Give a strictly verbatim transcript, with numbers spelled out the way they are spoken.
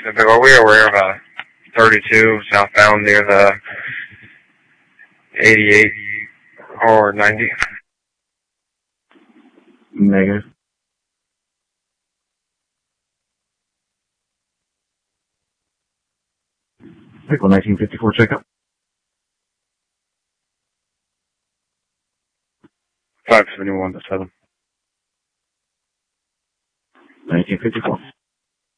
Are we aware of a thirty-two southbound near the eighty-eight or ninety? Negative. Vehicle nineteen fifty-four checkup. five seventy-one to seven. nineteen fifty-four.